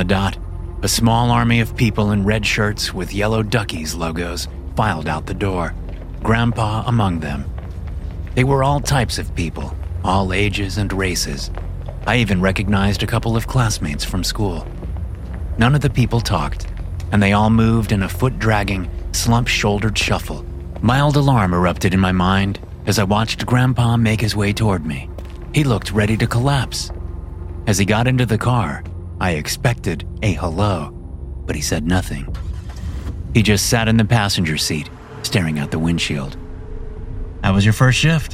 dot, a small army of people in red shirts with yellow Duckies logos filed out the door, Grandpa among them. They were all types of people, all ages and races. I even recognized a couple of classmates from school. None of the people talked, and they all moved in a foot-dragging, slump-shouldered shuffle. Mild alarm erupted in my mind as I watched Grandpa make his way toward me. He looked ready to collapse. As he got into the car, I expected a hello, but he said nothing. He just sat in the passenger seat, staring out the windshield. "How was your first shift?"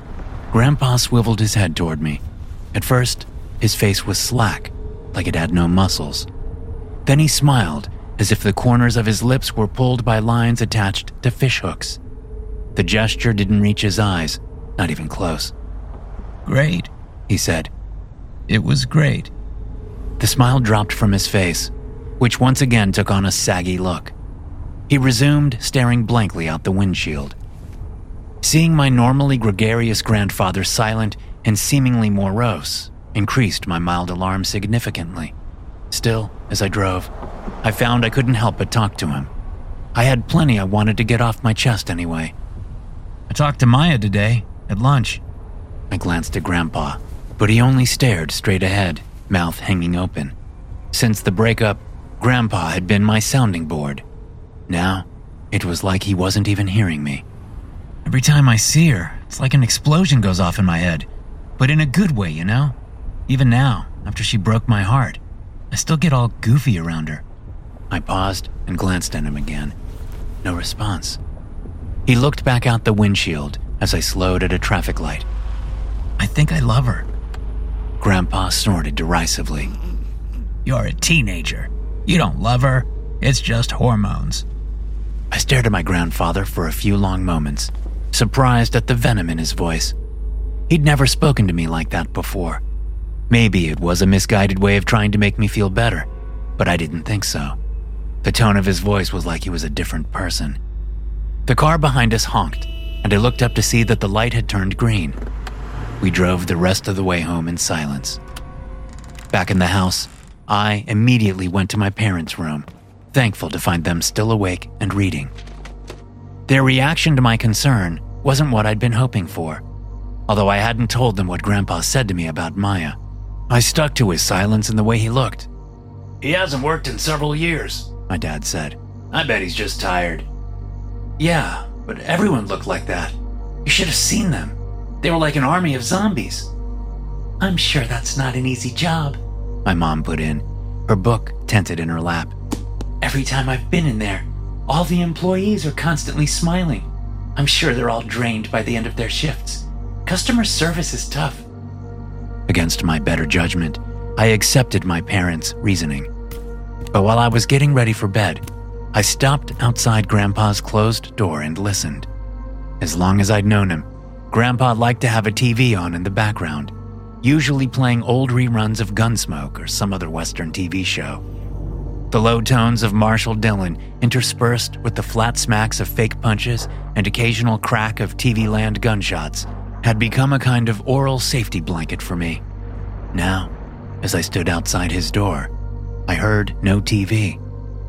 Grandpa swiveled his head toward me. At first, his face was slack, like it had no muscles. Then he smiled, as if the corners of his lips were pulled by lines attached to fishhooks. The gesture didn't reach his eyes, not even close. "Great," he said. "It was great." The smile dropped from his face, which once again took on a saggy look. He resumed staring blankly out the windshield. Seeing my normally gregarious grandfather silent and seemingly morose increased my mild alarm significantly. Still, as I drove, I found I couldn't help but talk to him. I had plenty I wanted to get off my chest anyway. "I talked to Maya today, at lunch." I glanced at Grandpa, but he only stared straight ahead, mouth hanging open. Since the breakup, Grandpa had been my sounding board. Now, it was like he wasn't even hearing me. "Every time I see her, it's like an explosion goes off in my head, but in a good way, you know? Even now, after she broke my heart, I still get all goofy around her." I paused and glanced at him again. No response. He looked back out the windshield as I slowed at a traffic light. "I think I love her." Grandpa snorted derisively. "You're a teenager. You don't love her. It's just hormones." I stared at my grandfather for a few long moments, surprised at the venom in his voice. He'd never spoken to me like that before. Maybe it was a misguided way of trying to make me feel better, but I didn't think so. The tone of his voice was like he was a different person. The car behind us honked, and I looked up to see that the light had turned green. We drove the rest of the way home in silence. Back in the house, I immediately went to my parents' room, thankful to find them still awake and reading. Their reaction to my concern wasn't what I'd been hoping for, although I hadn't told them what Grandpa said to me about Maya. I stuck to his silence and the way he looked. "He hasn't worked in several years," my dad said. "I bet he's just tired." "Yeah, but everyone looked like that. You should have seen them. They were like an army of zombies." "I'm sure that's not an easy job," my mom put in, her book tented in her lap. "Every time I've been in there, all the employees are constantly smiling. I'm sure they're all drained by the end of their shifts. Customer service is tough." Against my better judgment, I accepted my parents' reasoning. But while I was getting ready for bed, I stopped outside Grandpa's closed door and listened. As long as I'd known him, Grandpa liked to have a TV on in the background, usually playing old reruns of Gunsmoke or some other Western TV show. The low tones of Marshall Dillon, interspersed with the flat smacks of fake punches and occasional crack of TV land gunshots, had become a kind of oral safety blanket for me. Now, as I stood outside his door, I heard no TV.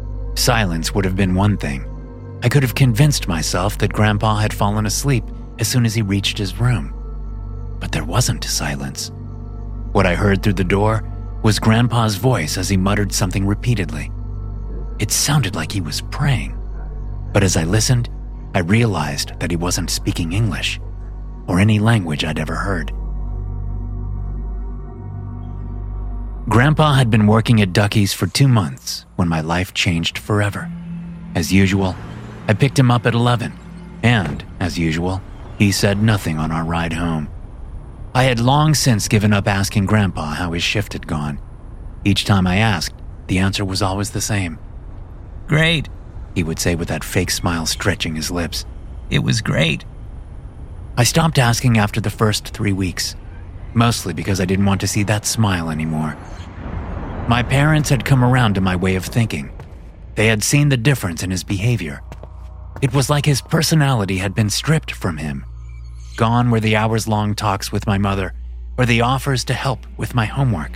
Silence would have been one thing. I could have convinced myself that Grandpa had fallen asleep as soon as he reached his room. But there wasn't silence. What I heard through the door was Grandpa's voice as he muttered something repeatedly. It sounded like he was praying, but as I listened, I realized that he wasn't speaking English or any language I'd ever heard. Grandpa had been working at Ducky's for 2 months when my life changed forever. As usual, I picked him up at 11, and, as usual, he said nothing on our ride home. I had long since given up asking Grandpa how his shift had gone. Each time I asked, the answer was always the same. "Great," he would say with that fake smile stretching his lips. "It was great." I stopped asking after the first 3 weeks, mostly because I didn't want to see that smile anymore. My parents had come around to my way of thinking. They had seen the difference in his behavior. It was like his personality had been stripped from him. Gone were the hours-long talks with my mother, or the offers to help with my homework,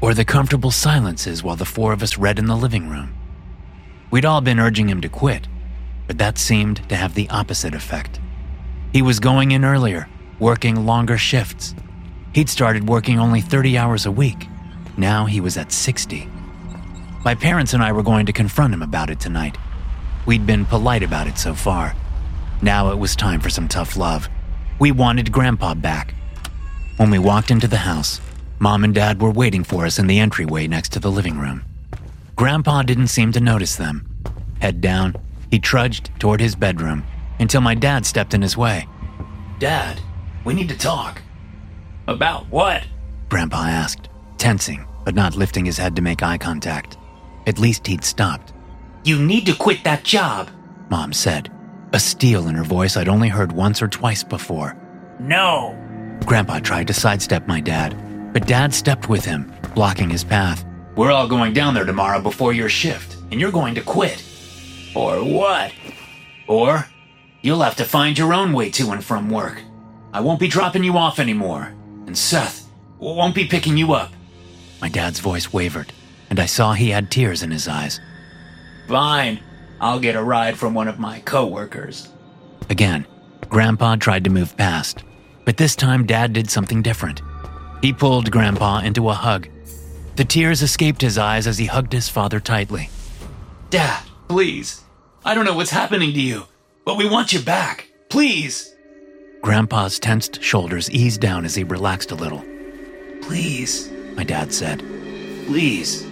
or the comfortable silences while the four of us read in the living room. We'd all been urging him to quit, but that seemed to have the opposite effect. He was going in earlier, working longer shifts. He'd started working only 30 hours a week. Now he was at 60. My parents and I were going to confront him about it tonight. We'd been polite about it so far. Now it was time for some tough love. We wanted Grandpa back. When we walked into the house, Mom and Dad were waiting for us in the entryway next to the living room. Grandpa didn't seem to notice them. Head down, he trudged toward his bedroom until my dad stepped in his way. "Dad, we need to talk." "About what?" Grandpa asked, tensing but not lifting his head to make eye contact. At least he'd stopped. "You need to quit that job," Mom said, a steel in her voice I'd only heard once or twice before. "No." Grandpa tried to sidestep my dad, but Dad stepped with him, blocking his path. "We're all going down there tomorrow before your shift, and you're going to quit." "Or what?" "Or you'll have to find your own way to and from work. I won't be dropping you off anymore, and Seth won't be picking you up." My dad's voice wavered, and I saw he had tears in his eyes. "Fine, I'll get a ride from one of my coworkers." Again, Grandpa tried to move past, but this time Dad did something different. He pulled Grandpa into a hug. The tears escaped his eyes as he hugged his father tightly. "Dad, please. I don't know what's happening to you, but we want you back. Please." Grandpa's tensed shoulders eased down as he relaxed a little. "Please," my dad said. "Please."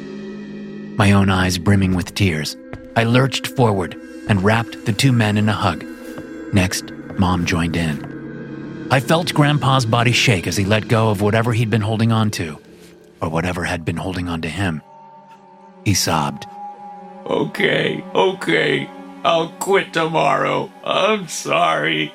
My own eyes brimming with tears, I lurched forward and wrapped the two men in a hug. Next, Mom joined in. I felt Grandpa's body shake as he let go of whatever he'd been holding on to, or whatever had been holding on to him. He sobbed. Okay, I'll quit tomorrow. I'm sorry.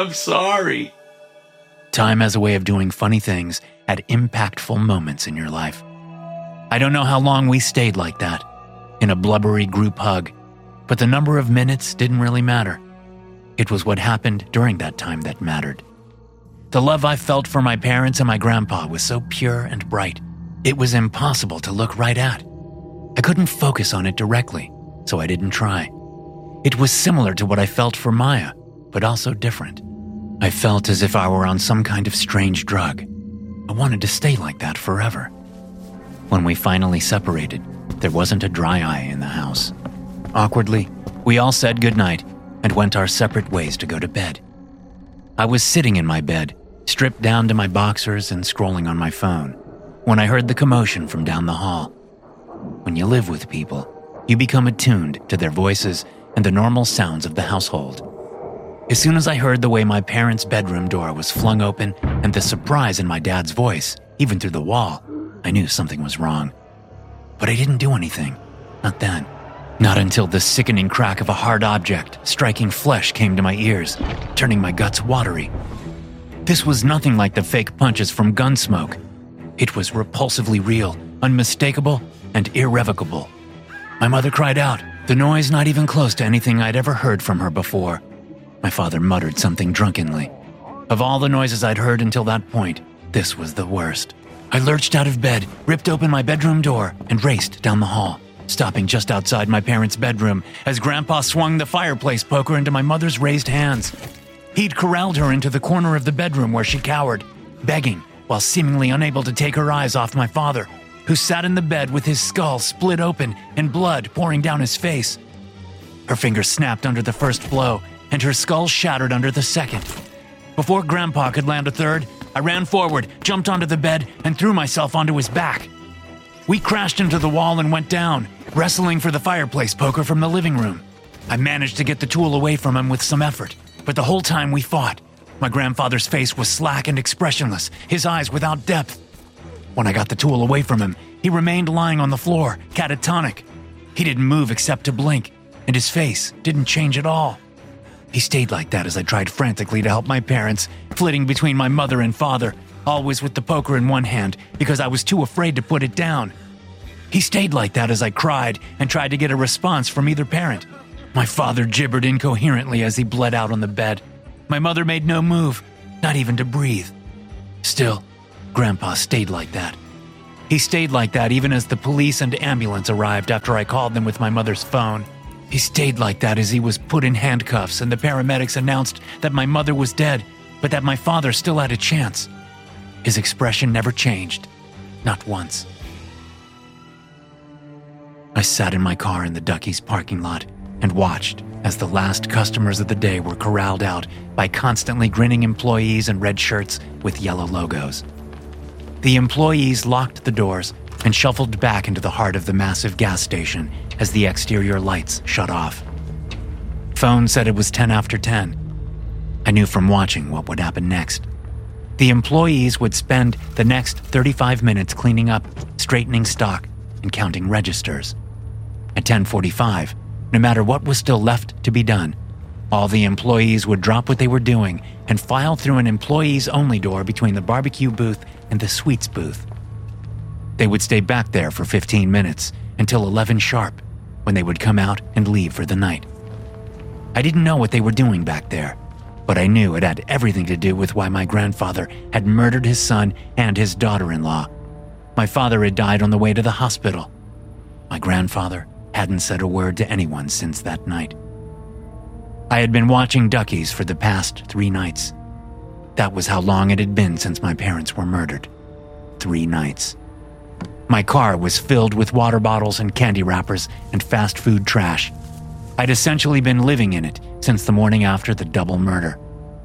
Time has a way of doing funny things at impactful moments in your life. I don't know how long we stayed like that, in a blubbery group hug, but the number of minutes didn't really matter. It was what happened during that time that mattered. The love I felt for my parents and my grandpa was so pure and bright, it was impossible to look right at. I couldn't focus on it directly, so I didn't try. It was similar to what I felt for Maya, but also different. I felt as if I were on some kind of strange drug. I wanted to stay like that forever. When we finally separated, there wasn't a dry eye in the house. Awkwardly, we all said goodnight and went our separate ways to go to bed. I was sitting in my bed, stripped down to my boxers and scrolling on my phone, when I heard the commotion from down the hall. When you live with people, you become attuned to their voices and the normal sounds of the household. As soon as I heard the way my parents' bedroom door was flung open and the surprise in my dad's voice, even through the wall, I knew something was wrong. But I didn't do anything. Not then. Not until the sickening crack of a hard object striking flesh came to my ears, turning my guts watery. This was nothing like the fake punches from Gunsmoke. It was repulsively real, unmistakable, and irrevocable. My mother cried out, the noise not even close to anything I'd ever heard from her before. My father muttered something drunkenly. Of all the noises I'd heard until that point, this was the worst. I lurched out of bed, ripped open my bedroom door, and raced down the hall, stopping just outside my parents' bedroom as Grandpa swung the fireplace poker into my mother's raised hands. He'd corralled her into the corner of the bedroom where she cowered, begging, while seemingly unable to take her eyes off my father, who sat in the bed with his skull split open and blood pouring down his face. Her fingers snapped under the first blow, and her skull shattered under the second. Before Grandpa could land a third, I ran forward, jumped onto the bed, and threw myself onto his back. We crashed into the wall and went down, wrestling for the fireplace poker from the living room. I managed to get the tool away from him with some effort, but the whole time we fought, my grandfather's face was slack and expressionless, his eyes without depth. When I got the tool away from him, he remained lying on the floor, catatonic. He didn't move except to blink, and his face didn't change at all. He stayed like that as I tried frantically to help my parents, flitting between my mother and father, always with the poker in one hand because I was too afraid to put it down. He stayed like that as I cried and tried to get a response from either parent. My father gibbered incoherently as he bled out on the bed. My mother made no move, not even to breathe. Still, Grandpa stayed like that. He stayed like that even as the police and ambulance arrived after I called them with my mother's phone. He stayed like that as he was put in handcuffs and the paramedics announced that my mother was dead, but that my father still had a chance. His expression never changed, not once. I sat in my car in the Ducky's parking lot and watched as the last customers of the day were corralled out by constantly grinning employees in red shirts with yellow logos. The employees locked the doors and shuffled back into the heart of the massive gas station as the exterior lights shut off. Phone said it was 10 after 10. I knew from watching what would happen next. The employees would spend the next 35 minutes cleaning up, straightening stock, and counting registers. At 10:45, no matter what was still left to be done, all the employees would drop what they were doing and file through an employees-only door between the barbecue booth and the sweets booth. They would stay back there for 15 minutes until 11 sharp, when they would come out and leave for the night. I didn't know what they were doing back there, but I knew it had everything to do with why my grandfather had murdered his son and his daughter-in-law. My father had died on the way to the hospital. My grandfather hadn't said a word to anyone since that night. I had been watching Ducky's for the past 3 nights. That was how long it had been since my parents were murdered. 3 nights. My car was filled with water bottles and candy wrappers and fast food trash. I'd essentially been living in it since the morning after the double murder.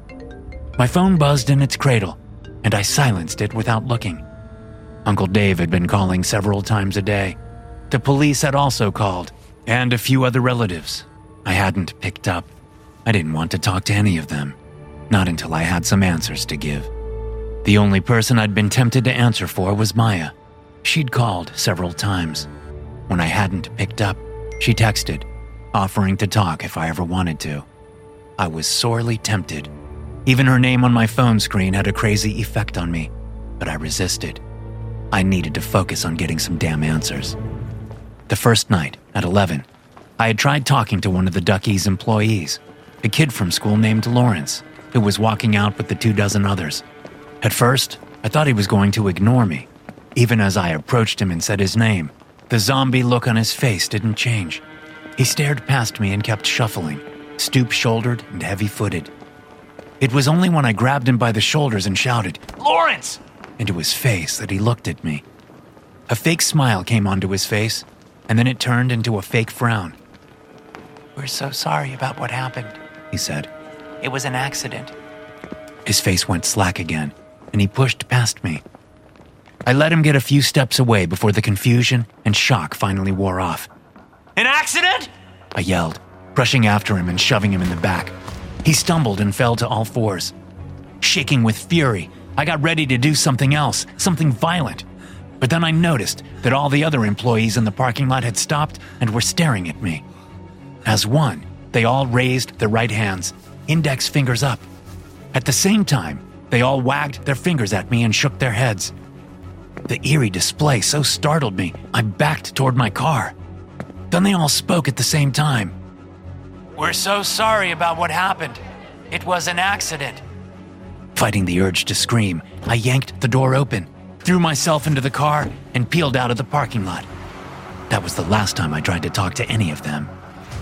My phone buzzed in its cradle, and I silenced it without looking. Uncle Dave had been calling several times a day. The police had also called, and a few other relatives. I hadn't picked up. I didn't want to talk to any of them, not until I had some answers to give. The only person I'd been tempted to answer for was Maya. She'd called several times. When I hadn't picked up, she texted, offering to talk if I ever wanted to. I was sorely tempted. Even her name on my phone screen had a crazy effect on me, but I resisted. I needed to focus on getting some damn answers. The first night, at 11, I had tried talking to one of the Ducky's employees, a kid from school named Lawrence, who was walking out with the 24 others. At first, I thought he was going to ignore me. Even as I approached him and said his name, the zombie look on his face didn't change. He stared past me and kept shuffling, stoop-shouldered and heavy-footed. It was only when I grabbed him by the shoulders and shouted, "Lawrence!" into his face that he looked at me. A fake smile came onto his face, and then it turned into a fake frown. "We're so sorry about what happened," he said. "It was an accident." His face went slack again, and he pushed past me. I let him get a few steps away before the confusion and shock finally wore off. "An accident?" I yelled, rushing after him and shoving him in the back. He stumbled and fell to all fours. Shaking with fury, I got ready to do something else, something violent. But then I noticed that all the other employees in the parking lot had stopped and were staring at me. As one, they all raised their right hands, index fingers up. At the same time, they all wagged their fingers at me and shook their heads. The eerie display so startled me, I backed toward my car. Then they all spoke at the same time. "We're so sorry about what happened. It was an accident." Fighting the urge to scream, I yanked the door open, threw myself into the car, and peeled out of the parking lot. That was the last time I tried to talk to any of them.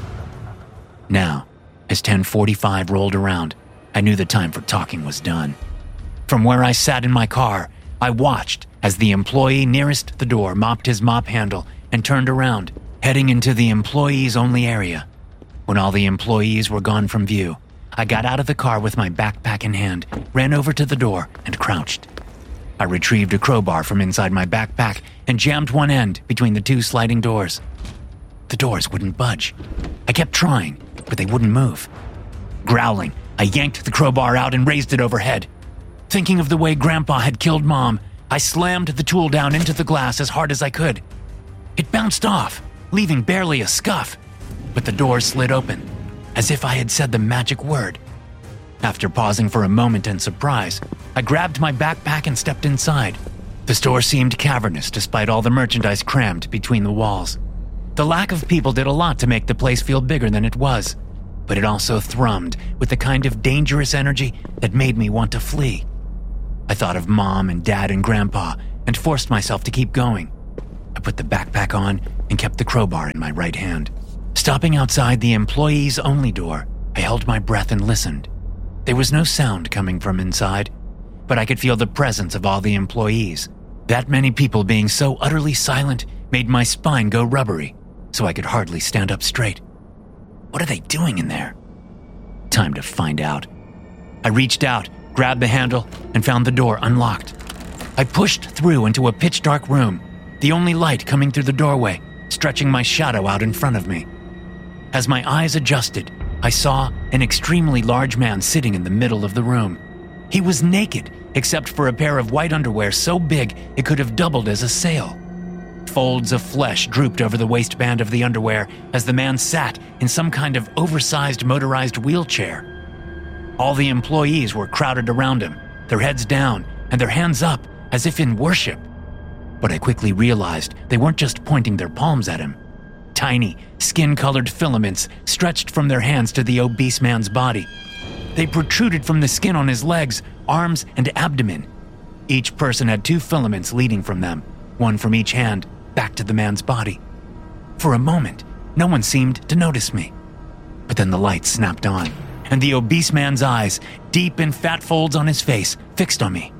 Now, as 10:45 rolled around, I knew the time for talking was done. From where I sat in my car, I watched as the employee nearest the door mopped his mop handle and turned around, heading into the employees-only area. When all the employees were gone from view, I got out of the car with my backpack in hand, ran over to the door, and crouched. I retrieved a crowbar from inside my backpack and jammed one end between the 2 sliding doors. The doors wouldn't budge. I kept trying, but they wouldn't move. Growling, I yanked the crowbar out and raised it overhead. Thinking of the way Grandpa had killed Mom, I slammed the tool down into the glass as hard as I could. It bounced off, leaving barely a scuff, but the door slid open, as if I had said the magic word. After pausing for a moment in surprise, I grabbed my backpack and stepped inside. The store seemed cavernous despite all the merchandise crammed between the walls. The lack of people did a lot to make the place feel bigger than it was, but it also thrummed with the kind of dangerous energy that made me want to flee. I thought of Mom and Dad and Grandpa and forced myself to keep going. I put the backpack on and kept the crowbar in my right hand. Stopping outside the employees only door, I held my breath and listened. There was no sound coming from inside, but I could feel the presence of all the employees. That many people being so utterly silent made my spine go rubbery, so I could hardly stand up straight. What are they doing in there? Time to find out. I reached out, grabbed the handle, and found the door unlocked. I pushed through into a pitch-dark room, the only light coming through the doorway, stretching my shadow out in front of me. As my eyes adjusted, I saw an extremely large man sitting in the middle of the room. He was naked, except for a pair of white underwear so big it could have doubled as a sail. Folds of flesh drooped over the waistband of the underwear as the man sat in some kind of oversized motorized wheelchair. All the employees were crowded around him, their heads down and their hands up as if in worship. But I quickly realized they weren't just pointing their palms at him. Tiny, skin-colored filaments stretched from their hands to the obese man's body. They protruded from the skin on his legs, arms, and abdomen. Each person had 2 filaments leading from them, one from each hand, back to the man's body. For a moment, no one seemed to notice me. But then the light snapped on, and the obese man's eyes, deep in fat folds on his face, fixed on me.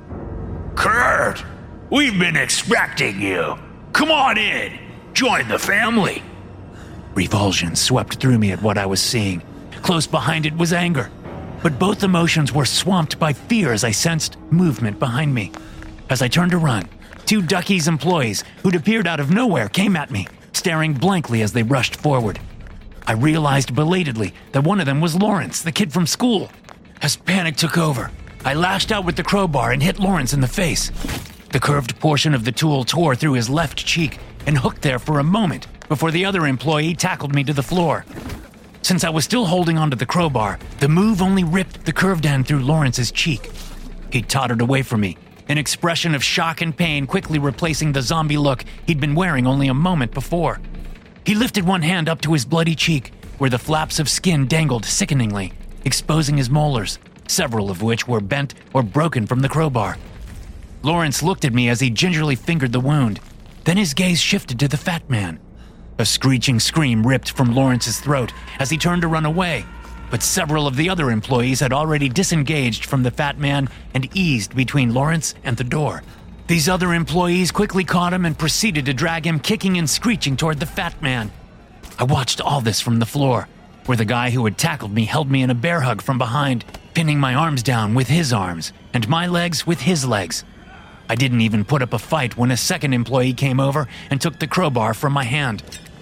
Kurt, we've been expecting you. Come on in. Join the family. Revulsion swept through me at what I was seeing. Close behind it was anger. But both emotions were swamped by fear as I sensed movement behind me. As I turned to run, 2 Ducky's employees, who'd appeared out of nowhere, came at me, staring blankly as they rushed forward. I realized belatedly that one of them was Lawrence, the kid from school. As panic took over, I lashed out with the crowbar and hit Lawrence in the face. The curved portion of the tool tore through his left cheek and hooked there for a moment before the other employee tackled me to the floor. Since I was still holding onto the crowbar, the move only ripped the curved end through Lawrence's cheek. He tottered away from me, an expression of shock and pain quickly replacing the zombie look he'd been wearing only a moment before. He lifted one hand up to his bloody cheek, where the flaps of skin dangled sickeningly, exposing his molars, several of which were bent or broken from the crowbar. Lawrence looked at me as he gingerly fingered the wound. Then his gaze shifted to the fat man. A screeching scream ripped from Lawrence's throat as he turned to run away, but several of the other employees had already disengaged from the fat man and eased between Lawrence and the door. These other employees quickly caught him and proceeded to drag him kicking and screeching toward the fat man. I watched all this from the floor, where the guy who had tackled me held me in a bear hug from behind, pinning my arms down with his arms and my legs with his legs. I didn't even put up a fight when a second employee came over and took the crowbar from my hand.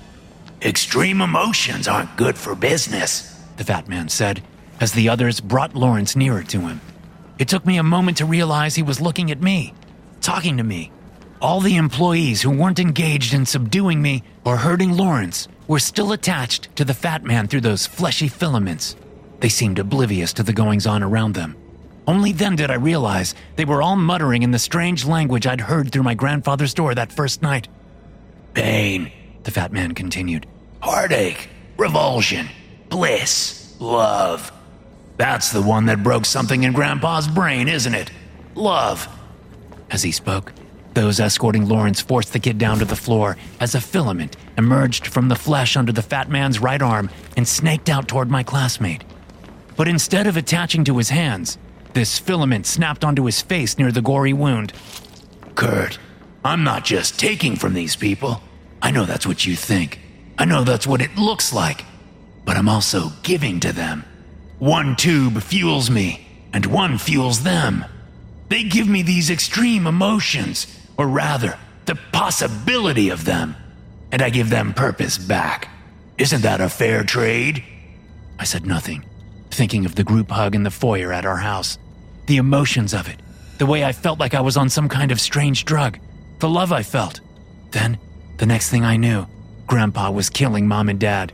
Extreme emotions aren't good for business, the fat man said, as the others brought Lawrence nearer to him. It took me a moment to realize he was looking at me, talking to me. All the employees who weren't engaged in subduing me or hurting Lawrence were still attached to the fat man through those fleshy filaments. They seemed oblivious to the goings-on around them. Only then did I realize they were all muttering in the strange language I'd heard through my grandfather's door that first night. Pain, the fat man continued. Heartache, revulsion, bliss, love. That's the one that broke something in Grandpa's brain, isn't it? Love. As he spoke, those escorting Lawrence forced the kid down to the floor as a filament emerged from the flesh under the fat man's right arm and snaked out toward my classmate. But instead of attaching to his hands, this filament snapped onto his face near the gory wound. Kurt, I'm not just taking from these people. I know that's what you think. I know that's what it looks like. But I'm also giving to them. One tube fuels me, and one fuels them. They give me these extreme emotions, or rather, the possibility of them, and I give them purpose back. Isn't that a fair trade? I said nothing, thinking of the group hug in the foyer at our house, the emotions of it, the way I felt like I was on some kind of strange drug, the love I felt. Then, the next thing I knew, Grandpa was killing Mom and Dad.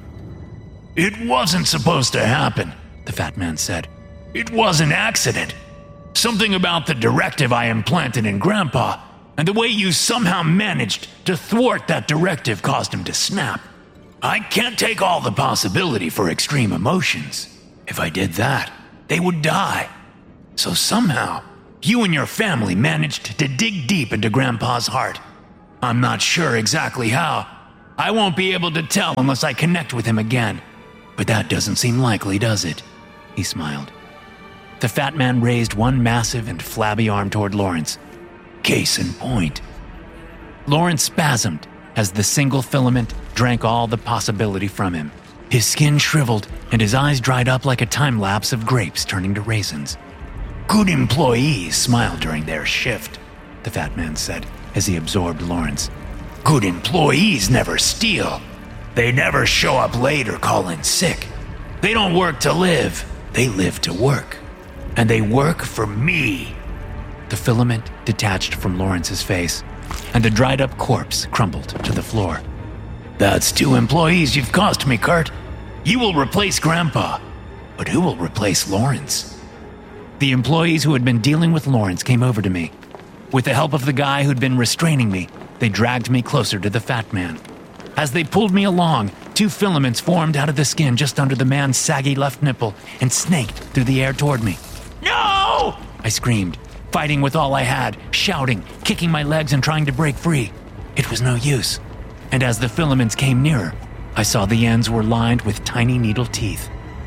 It wasn't supposed to happen, the fat man said. It was an accident. Something about the directive I implanted in Grandpa and the way you somehow managed to thwart that directive caused him to snap. I can't take all the possibility for extreme emotions. If I did that, they would die. So somehow, You and your family managed to dig deep into Grandpa's heart. I'm not sure exactly how. I won't be able to tell unless I connect with him again. But that doesn't seem likely, does it? He smiled. The fat man raised one massive and flabby arm toward Lawrence. Case in point. Lawrence spasmed as the single filament drank all the possibility from him. His skin shriveled and his eyes dried up like a time lapse of grapes turning to raisins. Good employees smile during their shift, the fat man said as he absorbed Lawrence. Good employees never steal. They never show up late or call in sick. They don't work to live. They live to work. And they work for me. The filament detached from Lawrence's face, and the dried-up corpse crumbled to the floor. That's 2 employees you've cost me, Kurt. You will replace Grandpa, but who will replace Lawrence? The employees who had been dealing with Lawrence came over to me. With the help of the guy who'd been restraining me, they dragged me closer to the fat man. As they pulled me along, 2 filaments formed out of the skin just under the man's saggy left nipple and snaked through the air toward me. No! I screamed, fighting with all I had, shouting, kicking my legs and trying to break free. It was no use. And as the filaments came nearer, I saw the ends were lined with tiny needle teeth.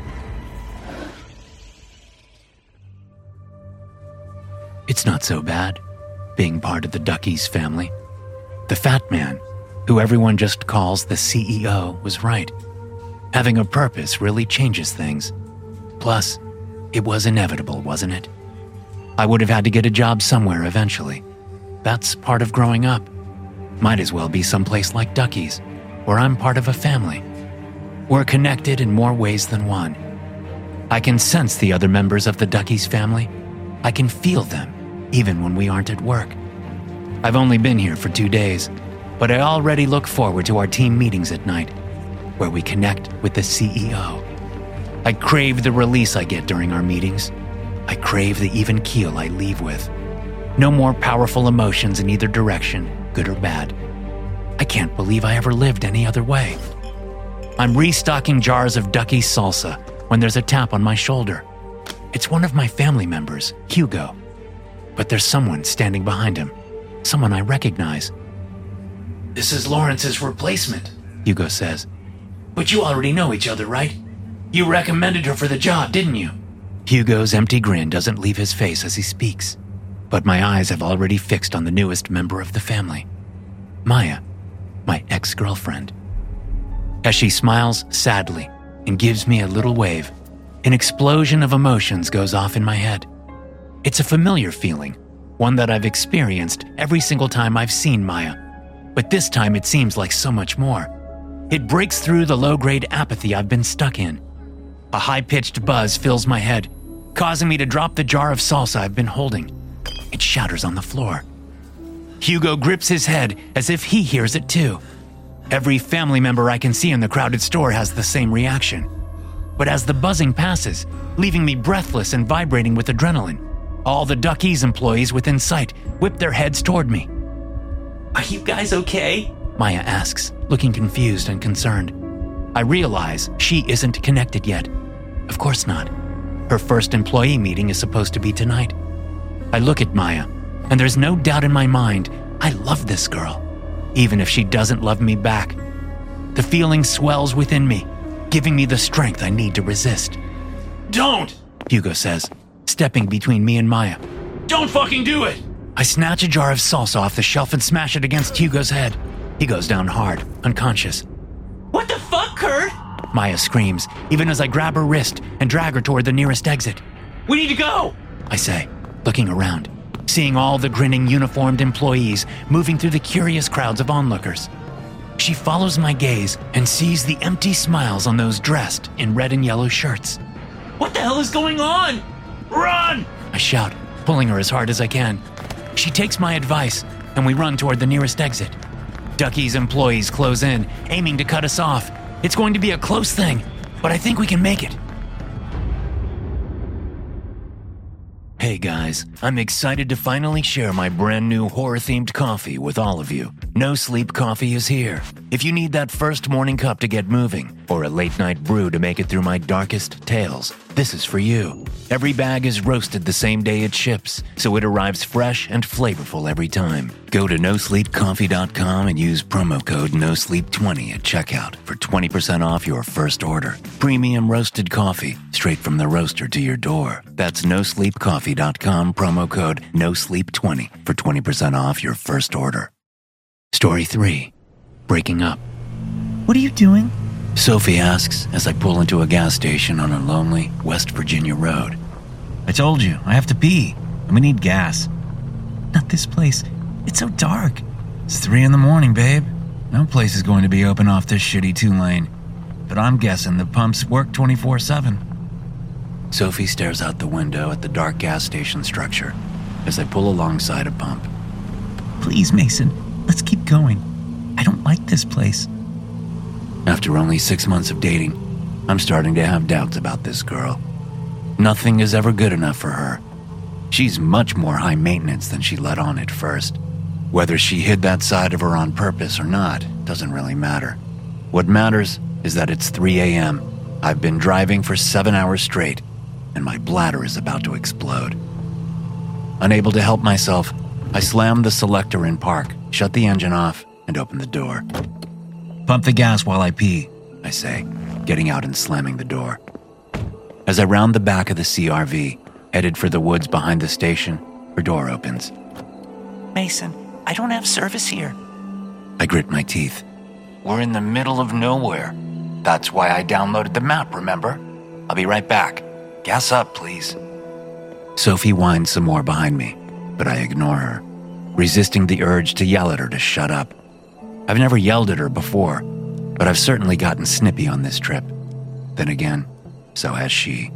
It's not so bad, being part of the Duckies family. The fat man, who everyone just calls the CEO, was right. Having a purpose really changes things. Plus, it was inevitable, wasn't it? I would have had to get a job somewhere eventually. That's part of growing up. Might as well be someplace like Duckies, where I'm part of a family. We're connected in more ways than one. I can sense the other members of the Duckies family. I can feel them, even when we aren't at work. I've only been here for 2 days, but I already look forward to our team meetings at night, where we connect with the CEO. I crave the release I get during our meetings. I crave the even keel I leave with. No more powerful emotions in either direction, good or bad. I can't believe I ever lived any other way. I'm restocking jars of Ducky salsa when there's a tap on my shoulder. It's one of my family members, Hugo. But there's someone standing behind him, someone I recognize. This is Lawrence's replacement, Hugo says. But you already know each other, right? You recommended her for the job, didn't you? Hugo's empty grin doesn't leave his face as he speaks, but my eyes have already fixed on the newest member of the family, Maya, my ex-girlfriend. As she smiles sadly and gives me a little wave, an explosion of emotions goes off in my head. It's a familiar feeling, one that I've experienced every single time I've seen Maya, but this time it seems like so much more. It breaks through the low-grade apathy I've been stuck in. A high-pitched buzz fills my head, causing me to drop the jar of salsa I've been holding. It shatters on the floor. Hugo grips his head as if he hears it too. Every family member I can see in the crowded store has the same reaction. But as the buzzing passes, leaving me breathless and vibrating with adrenaline, all the Duckies employees within sight whip their heads toward me. Are you guys okay? Maya asks, looking confused and concerned. I realize she isn't connected yet. Of course not. Her first employee meeting is supposed to be tonight. I look at Maya, and there's no doubt in my mind I love this girl, even if she doesn't love me back. The feeling swells within me, giving me the strength I need to resist. Don't, Hugo says, stepping between me and Maya. Don't fucking do it! I snatch a jar of salsa off the shelf and smash it against Hugo's head. He goes down hard, unconscious. What the fuck, Kurt? Maya screams, even as I grab her wrist and drag her toward the nearest exit. We need to go, I say, looking around, seeing all the grinning uniformed employees moving through the curious crowds of onlookers. She follows my gaze and sees the empty smiles on those dressed in red and yellow shirts. What the hell is going on? Run! I shout, pulling her as hard as I can. She takes my advice, and we run toward the nearest exit. Ducky's employees close in, aiming to cut us off. It's going to be a close thing, but I think we can make it. Hey guys, I'm excited to finally share my brand new horror-themed coffee with all of you. No Sleep Coffee is here. If you need that first morning cup to get moving, or a late-night brew to make it through my darkest tales, this is for you. Every bag is roasted the same day it ships, so it arrives fresh and flavorful every time. Go to nosleepcoffee.com and use promo code NOSLEEP20 at checkout for 20% off your first order. Premium roasted coffee, straight from the roaster to your door. That's nosleepcoffee.com, promo code NOSLEEP20 for 20% off your first order. Story 3. Breaking up. What are you doing? Sophie asks as I pull into a gas station on a lonely West Virginia road. I told you, I have to pee. And we need gas. Not this place. It's so dark. It's 3 a.m, babe. No place is going to be open off this shitty 2-lane. But I'm guessing the pumps work 24/7. Sophie stares out the window at the dark gas station structure as I pull alongside a pump. Please, Mason, let's keep going. I don't like this place. After only 6 months of dating, I'm starting to have doubts about this girl. Nothing is ever good enough for her. She's much more high maintenance than she let on at first. Whether she hid that side of her on purpose or not doesn't really matter. What matters is that it's 3 a.m. I've been driving for 7 hours straight, and my bladder is about to explode. Unable to help myself, I slam the selector in park, shut the engine off, and open the door. Pump the gas while I pee, I say, getting out and slamming the door. As I round the back of the CRV, headed for the woods behind the station, her door opens. Mason, I don't have service here. I grit my teeth. We're in the middle of nowhere. That's why I downloaded the map, remember? I'll be right back. Gas up, please. Sophie whines some more behind me, but I ignore her, resisting the urge to yell at her to shut up. I've never yelled at her before, but I've certainly gotten snippy on this trip. Then again, so has she.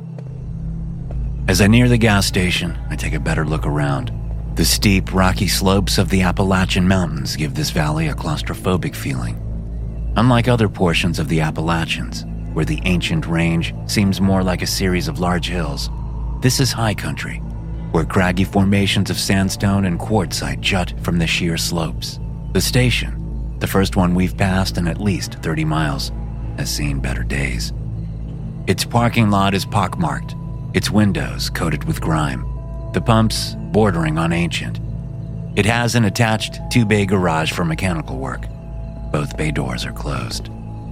As I near the gas station, I take a better look around. The steep, rocky slopes of the Appalachian Mountains give this valley a claustrophobic feeling. Unlike other portions of the Appalachians, where the ancient range seems more like a series of large hills, this is high country, where craggy formations of sandstone and quartzite jut from the sheer slopes. The station, the first one we've passed in at least 30 miles, has seen better days. Its parking lot is pockmarked, its windows coated with grime, the pumps bordering on ancient. It has an attached 2-bay garage for mechanical work. Both bay doors are closed.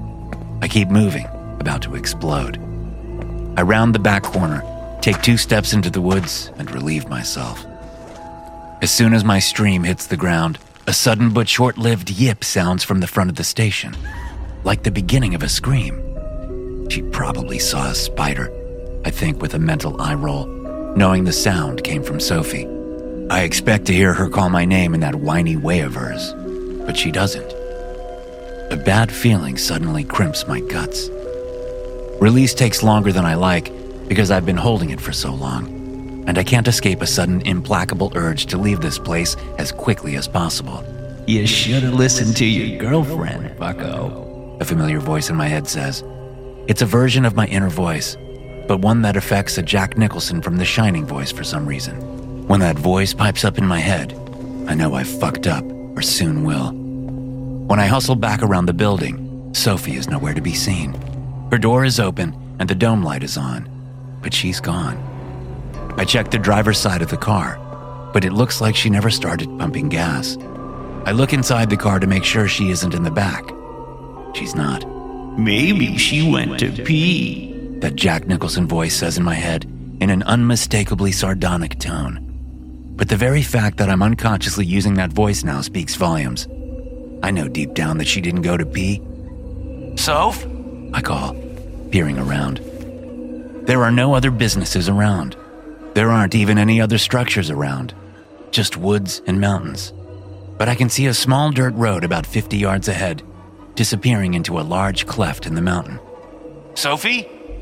I keep moving, about to explode. I round the back corner, take 2 steps into the woods, and relieve myself. As soon as my stream hits the ground, a sudden but short-lived yip sounds from the front of the station, like the beginning of a scream. She probably saw a spider, I think with a mental eye roll, knowing the sound came from Sophie. I expect to hear her call my name in that whiny way of hers, but she doesn't. A bad feeling suddenly crimps my guts. Release takes longer than I like because I've been holding it for so long, and I can't escape a sudden implacable urge to leave this place as quickly as possible. You should have listened to your girlfriend, bucko, a familiar voice in my head says. It's a version of my inner voice, but one that affects a Jack Nicholson from The Shining voice for some reason. When that voice pipes up in my head, I know I've fucked up, or soon will. When I hustle back around the building, Sophie is nowhere to be seen. Her door is open and the dome light is on, but she's gone. I check the driver's side of the car, but it looks like she never started pumping gas. I look inside the car to make sure she isn't in the back. She's not. Maybe she went to pee, that Jack Nicholson voice says in my head in an unmistakably sardonic tone. But the very fact that I'm unconsciously using that voice now speaks volumes. I know deep down that she didn't go to pee. Soph? I call, peering around. There are no other businesses around. There aren't even any other structures around. Just woods and mountains. But I can see a small dirt road about 50 yards ahead, disappearing into a large cleft in the mountain. Sophie?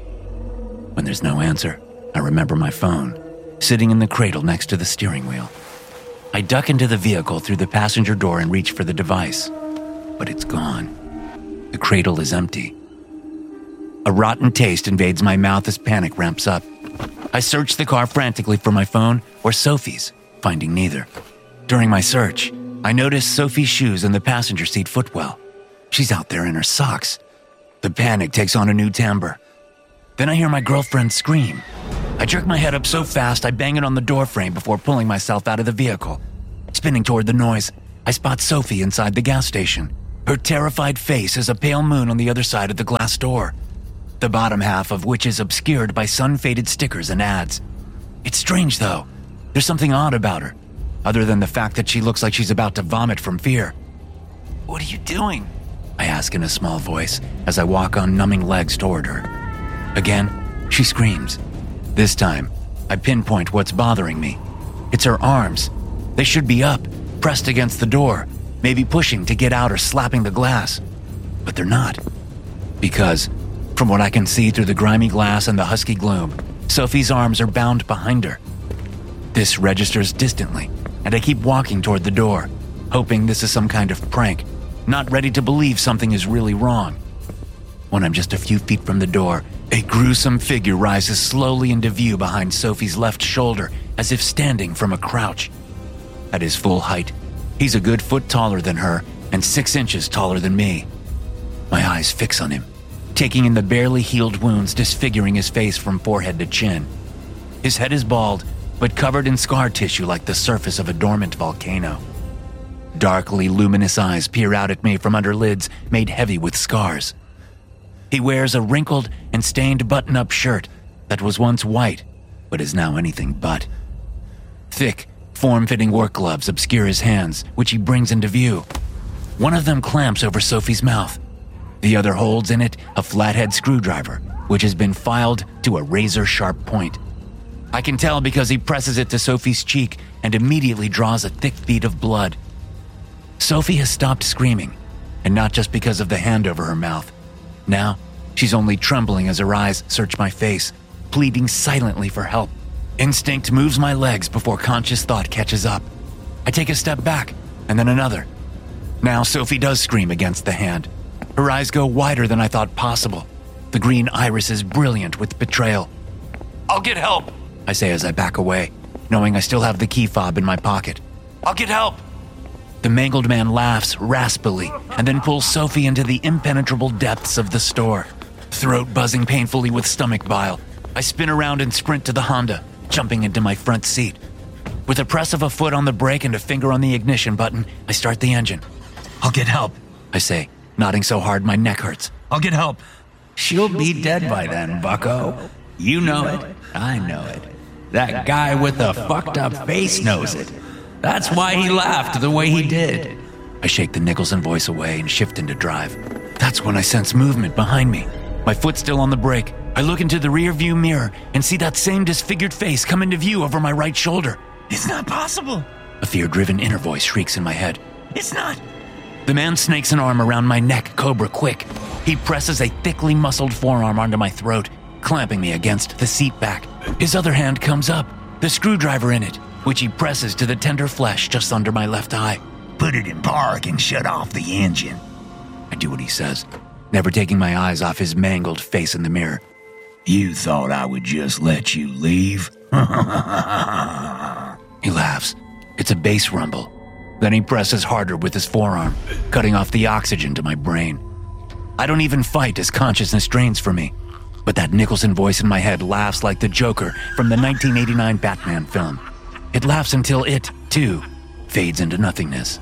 When there's no answer, I remember my phone, sitting in the cradle next to the steering wheel. I duck into the vehicle through the passenger door and reach for the device, but it's gone. The cradle is empty. A rotten taste invades my mouth as panic ramps up. I searched the car frantically for my phone or Sophie's, finding neither. During my search, I noticed Sophie's shoes in the passenger seat footwell. She's out there in her socks. The panic takes on a new timbre. Then I hear my girlfriend scream. I jerk my head up so fast I bang it on the doorframe before pulling myself out of the vehicle. Spinning toward the noise, I spot Sophie inside the gas station. Her terrified face is a pale moon on the other side of the glass door, the bottom half of which is obscured by sun-faded stickers and ads. It's strange, though. There's something odd about her, other than the fact that she looks like she's about to vomit from fear. "What are you doing?" I ask in a small voice as I walk on numbing legs toward her. Again, she screams. This time, I pinpoint what's bothering me. It's her arms. They should be up, pressed against the door, maybe pushing to get out or slapping the glass. But they're not. Because, from what I can see through the grimy glass and the husky gloom, Sophie's arms are bound behind her. This registers distantly, and I keep walking toward the door, hoping this is some kind of prank, not ready to believe something is really wrong. When I'm just a few feet from the door, a gruesome figure rises slowly into view behind Sophie's left shoulder, as if standing from a crouch. At his full height, he's a good foot taller than her and 6 inches taller than me. My eyes fix on him, taking in the barely healed wounds disfiguring his face from forehead to chin. His head is bald, but covered in scar tissue like the surface of a dormant volcano. Darkly luminous eyes peer out at me from under lids made heavy with scars. He wears a wrinkled and stained button-up shirt that was once white, but is now anything but. Thick, form-fitting work gloves obscure his hands, which he brings into view. One of them clamps over Sophie's mouth. The other holds in it a flathead screwdriver, which has been filed to a razor-sharp point. I can tell because he presses it to Sophie's cheek and immediately draws a thick bead of blood. Sophie has stopped screaming, and not just because of the hand over her mouth. Now, she's only trembling as her eyes search my face, pleading silently for help. Instinct moves my legs before conscious thought catches up. I take a step back, and then another. Now Sophie does scream against the hand. Her eyes go wider than I thought possible. The green iris is brilliant with betrayal. "I'll get help," I say as I back away, knowing I still have the key fob in my pocket. "I'll get help." The mangled man laughs raspily and then pulls Sophie into the impenetrable depths of the store. Throat buzzing painfully with stomach bile, I spin around and sprint to the Honda, jumping into my front seat. With a press of a foot on the brake and a finger on the ignition button, I start the engine. I'll get help, I say, nodding so hard my neck hurts. I'll get help. "She'll be dead by then, bucko. You know it. I know it. That guy with the fucked up face knows it. That's why he laughed the way he did." I shake the Nicholson voice away and shift into drive. That's when I sense movement behind me. My foot still on the brake. I look into the rear view mirror and see that same disfigured face come into view over my right shoulder. It's not possible. A fear-driven inner voice shrieks in my head. It's not. The man snakes an arm around my neck, cobra quick. He presses a thickly muscled forearm onto my throat, clamping me against the seat back. His other hand comes up, the screwdriver in it, which he presses to the tender flesh just under my left eye. Put it in park and shut off the engine. I do what he says, never taking my eyes off his mangled face in the mirror. You thought I would just let you leave? He laughs. It's a bass rumble. Then he presses harder with his forearm, cutting off the oxygen to my brain. I don't even fight as consciousness drains from me. But that Nicholson voice in my head laughs like the Joker from the 1989 Batman film. It laughs until it, too, fades into nothingness.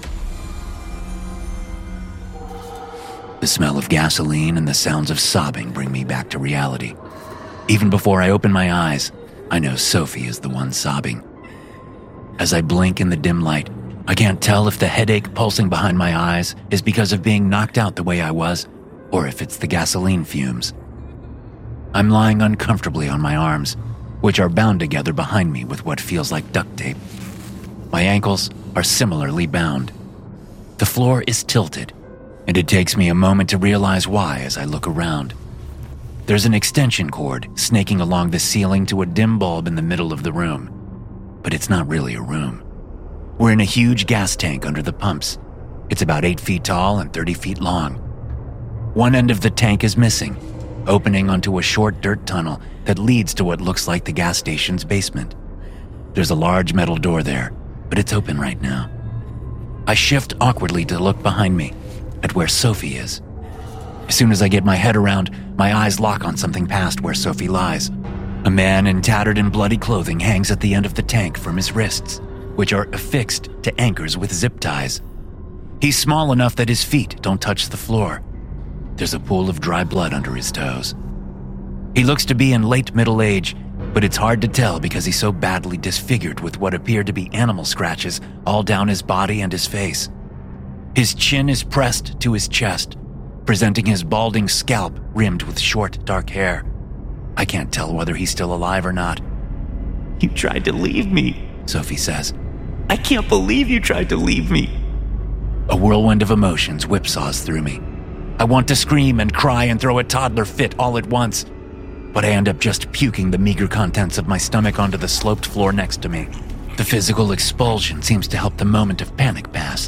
The smell of gasoline and the sounds of sobbing bring me back to reality. Even before I open my eyes, I know Sophie is the one sobbing. As I blink in the dim light, I can't tell if the headache pulsing behind my eyes is because of being knocked out the way I was, or if it's the gasoline fumes. I'm lying uncomfortably on my arms, which are bound together behind me with what feels like duct tape. My ankles are similarly bound. The floor is tilted, and it takes me a moment to realize why as I look around. There's an extension cord snaking along the ceiling to a dim bulb in the middle of the room. But it's not really a room. We're in a huge gas tank under the pumps. It's about 8 feet tall and 30 feet long. One end of the tank is missing. opening onto a short dirt tunnel that leads to what looks like the gas station's basement. There's a large metal door there, but it's open right now. I shift awkwardly to look behind me at where Sophie is. As soon as I get my head around, my eyes lock on something past where Sophie lies. A man in tattered and bloody clothing hangs at the end of the tank from his wrists, which are affixed to anchors with zip ties. He's small enough that his feet don't touch the floor. There's a pool of dry blood under his toes. He looks to be in late middle age, but it's hard to tell because he's so badly disfigured with what appear to be animal scratches all down his body and his face. His chin is pressed to his chest, presenting his balding scalp rimmed with short, dark hair. I can't tell whether he's still alive or not. You tried to leave me, Sophie says. I can't believe you tried to leave me. A whirlwind of emotions whipsaws through me. I want to scream and cry and throw a toddler fit all at once, but I end up just puking the meager contents of my stomach onto the sloped floor next to me. The physical expulsion seems to help the moment of panic pass.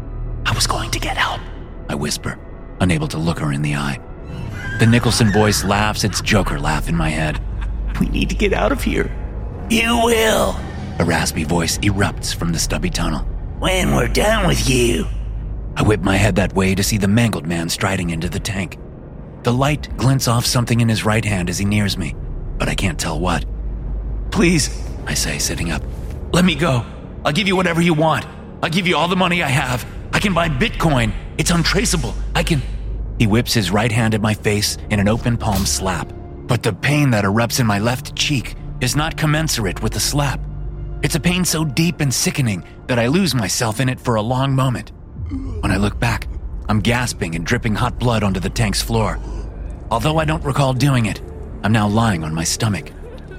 I was going to get help, I whisper, unable to look her in the eye. The Nicholson voice laughs its Joker laugh in my head. We need to get out of here. You will, A raspy voice erupts from the stubby tunnel. when we're done with you. I whip my head that way to see the mangled man striding into the tank. The light glints off something in his right hand as he nears me, but I can't tell what. Please, I say, sitting up. let me go. I'll give you whatever you want. I'll give you all the money I have. I can buy Bitcoin. It's untraceable. I can... He whips his right hand at my face in an open palm slap, but the pain that erupts in my left cheek is not commensurate with the slap. It's a pain so deep and sickening that I lose myself in it for a long moment. When I look back, I'm gasping and dripping hot blood onto the tank's floor. Although I don't recall doing it, I'm now lying on my stomach.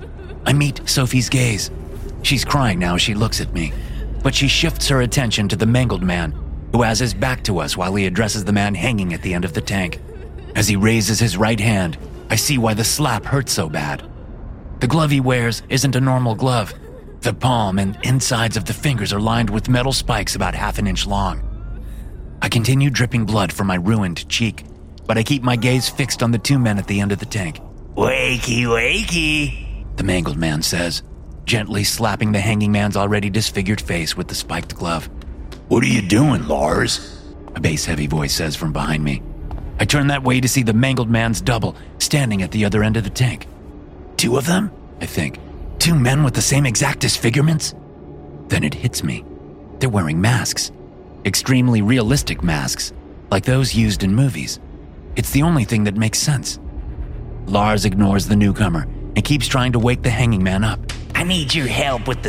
I meet Sophie's gaze. She's crying now as she looks at me, but she shifts her attention to the mangled man, who has his back to us while he addresses the man hanging at the end of the tank. As he raises his right hand, I see why the slap hurt so bad. The glove he wears isn't a normal glove. The palm and insides of the fingers are lined with metal spikes about half an inch long. I continue dripping blood from my ruined cheek, but I keep my gaze fixed on the two men at the end of the tank. Wakey, wakey. The mangled man says, gently slapping the hanging man's already disfigured face with the spiked glove. What are you doing, Lars? A bass-heavy voice says from behind me. I turn that way to see the mangled man's double standing at the other end of the tank. Two of them? I think. Two men with the same exact disfigurements? Then it hits me. They're wearing masks. Extremely realistic masks, like those used in movies. It's the only thing that makes sense. Lars ignores the newcomer and keeps trying to wake the hanging man up. I need your help with the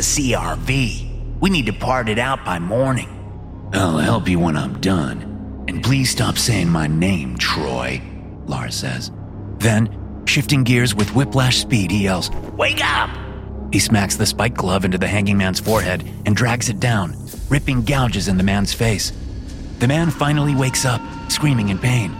CRV. We need to part it out by morning. I'll help you when I'm done. And please stop saying my name, Troy, Lars says. Then, shifting gears with whiplash speed, he yells, Wake up! He smacks the spiked glove into the hanging man's forehead and drags it down, ripping gouges in the man's face. The man finally wakes up, screaming in pain.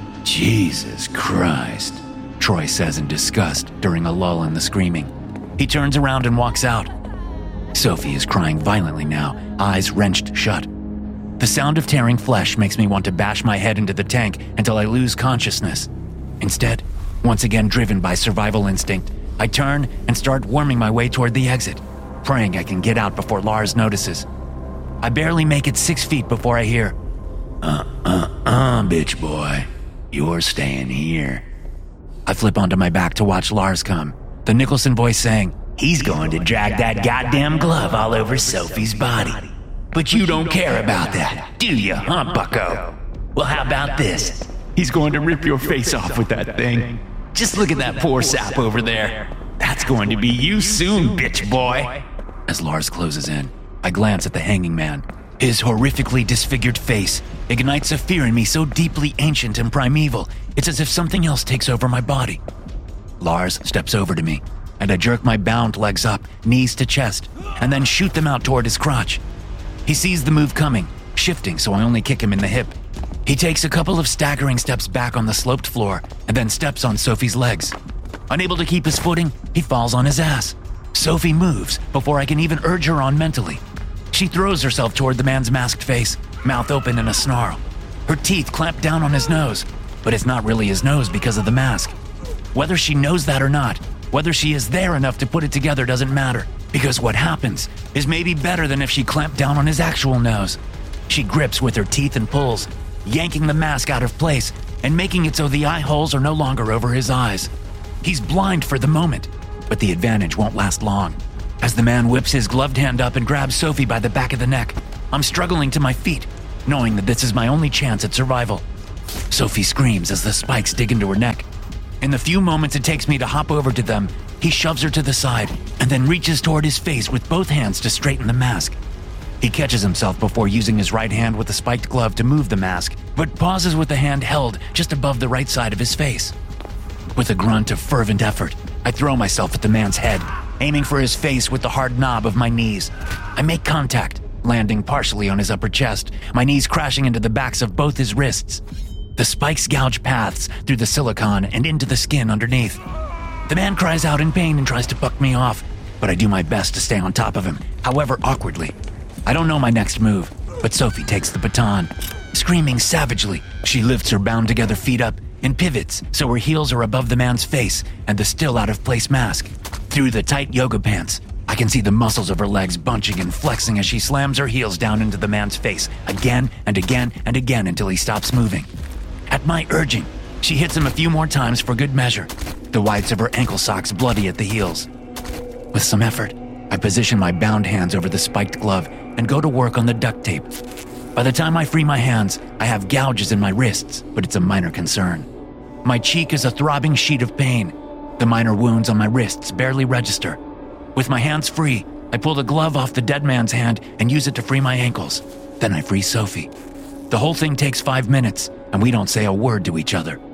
Jesus Christ, Troy says in disgust during a lull in the screaming. He turns around and walks out. Sophie is crying violently now, eyes wrenched shut. The sound of tearing flesh makes me want to bash my head into the tank until I lose consciousness. Instead, once again driven by survival instinct, I turn and start worming my way toward the exit, praying I can get out before Lars notices. I barely make it 6 feet before I hear, bitch boy, you're staying here. I flip onto my back to watch Lars come, the Nicholson voice saying, He's going to drag that goddamn glove all over Sophie's body. But you don't care about that, do you, huh, bucko? Well, how about this? he's going to rip your face off with that thing. Just look at that poor sap over there. That's going to be you soon, bitch boy. As Lars closes in, I glance at the hanging man. His horrifically disfigured face ignites a fear in me so deeply ancient and primeval, it's as if something else takes over my body. Lars steps over to me, and I jerk my bound legs up, knees to chest, and then shoot them out toward his crotch. He sees the move coming, shifting so I only kick him in the hip. He takes a couple of staggering steps back on the sloped floor and then steps on Sophie's legs. Unable to keep his footing, he falls on his ass. Sophie moves before I can even urge her on mentally. She throws herself toward the man's masked face, mouth open in a snarl. Her teeth clamp down on his nose, but it's not really his nose because of the mask. Whether she knows that or not, whether she is there enough to put it together doesn't matter, because what happens is maybe better than if she clamped down on his actual nose. She grips with her teeth and pulls, yanking the mask out of place and making it so the eye holes are no longer over his eyes. He's blind for the moment, but the advantage won't last long. As the man whips his gloved hand up and grabs Sophie by the back of the neck, I'm struggling to my feet, knowing that this is my only chance at survival. Sophie screams as the spikes dig into her neck. In the few moments it takes me to hop over to them, he shoves her to the side and then reaches toward his face with both hands to straighten the mask. He catches himself before using his right hand with the spiked glove to move the mask, but pauses with the hand held just above the right side of his face. With a grunt of fervent effort, I throw myself at the man's head, aiming for his face with the hard knob of my knees. I make contact, landing partially on his upper chest, my knees crashing into the backs of both his wrists. The spikes gouge paths through the silicone and into the skin underneath. The man cries out in pain and tries to buck me off, but I do my best to stay on top of him, however awkwardly. I don't know my next move, but Sophie takes the baton. Screaming savagely, she lifts her bound-together feet up and pivots so her heels are above the man's face and the still out-of-place mask. Through the tight yoga pants, I can see the muscles of her legs bunching and flexing as she slams her heels down into the man's face again and again and again until he stops moving. At my urging, she hits him a few more times for good measure, the whites of her ankle socks bloody at the heels. With some effort, I position my bound hands over the spiked glove and go to work on the duct tape. By the time I free my hands, I have gouges in my wrists, but it's a minor concern. My cheek is a throbbing sheet of pain. The minor wounds on my wrists barely register. With my hands free, I pull the glove off the dead man's hand and use it to free my ankles. Then I free Sophie. The whole thing takes 5 minutes, and we don't say a word to each other.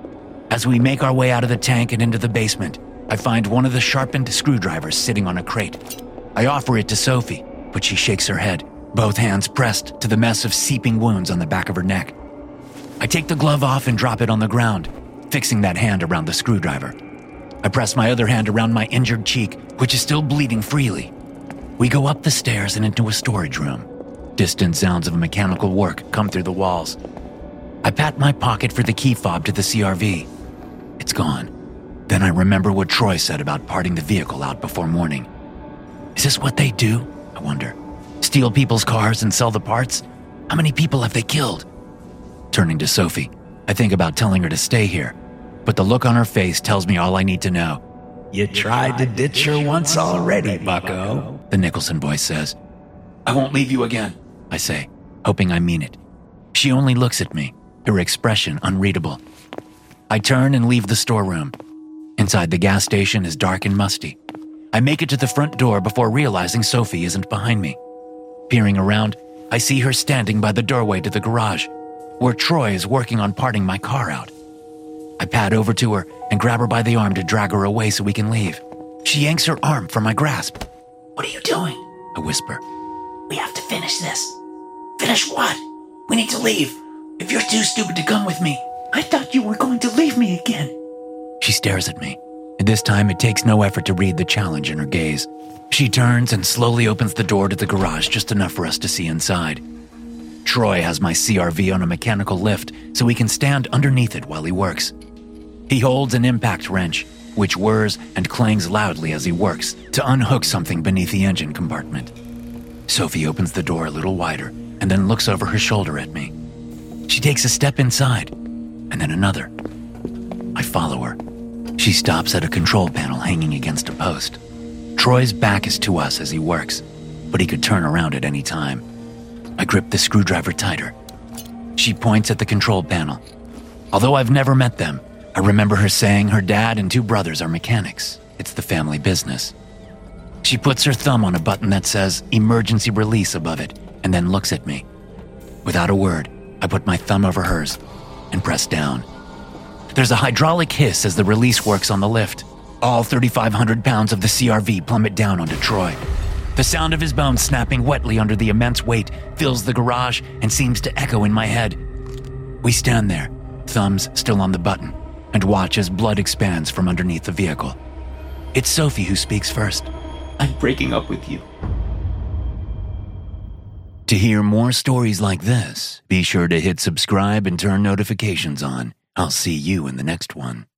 As we make our way out of the tank and into the basement, I find one of the sharpened screwdrivers sitting on a crate. I offer it to Sophie, but she shakes her head, both hands pressed to the mess of seeping wounds on the back of her neck. I take the glove off and drop it on the ground, fixing that hand around the screwdriver. I press my other hand around my injured cheek, which is still bleeding freely. We go up the stairs and into a storage room. Distant sounds of mechanical work come through the walls. I pat my pocket for the key fob to the CRV. It's gone. Then I remember what Troy said about parting the vehicle out before morning. Is this what they do? I wonder. Steal people's cars and sell the parts? How many people have they killed? Turning to Sophie, I think about telling her to stay here, but the look on her face tells me all I need to know. You tried to ditch her once already, bucko, the Nicholson voice says. I won't leave you again, I say, hoping I mean it. She only looks at me, her expression unreadable. I turn and leave the storeroom. Inside the gas station is dark and musty. I make it to the front door before realizing Sophie isn't behind me. Peering around, I see her standing by the doorway to the garage, where Troy is working on parting my car out. I pad over to her and grab her by the arm to drag her away so we can leave. She yanks her arm from my grasp. What are you doing? I whisper. We have to finish this. Finish what? We need to leave. If you're too stupid to come with me, I thought you were going to leave me again. She stares at me, and this time it takes no effort to read the challenge in her gaze. She turns and slowly opens the door to the garage just enough for us to see inside. Troy has my CRV on a mechanical lift so he can stand underneath it while he works. He holds an impact wrench, which whirs and clangs loudly as he works to unhook something beneath the engine compartment. Sophie opens the door a little wider and then looks over her shoulder at me. She takes a step inside, and then another. I follow her. She stops at a control panel hanging against a post. Troy's back is to us as he works, but he could turn around at any time. I grip the screwdriver tighter. She points at the control panel. Although I've never met them, I remember her saying her dad and 2 brothers are mechanics. It's the family business. She puts her thumb on a button that says emergency release above it and then looks at me. Without a word, I put my thumb over hers and press down. There's a hydraulic hiss as the release works on the lift. All 3,500 pounds of the CRV plummet down onto Troy. The sound of his bones snapping wetly under the immense weight fills the garage and seems to echo in my head. We stand there, thumbs still on the button, and watch as blood expands from underneath the vehicle. It's Sophie who speaks first. I'm breaking up with you. To hear more stories like this, be sure to hit subscribe and turn notifications on. I'll see you in the next one.